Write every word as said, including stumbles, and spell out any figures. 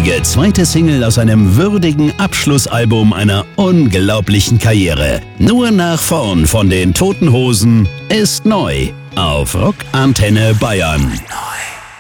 großartige zweite Single aus einem würdigen Abschlussalbum einer unglaublichen Karriere. Nur nach vorn von den Toten Hosen ist neu auf Rock Antenne Bayern.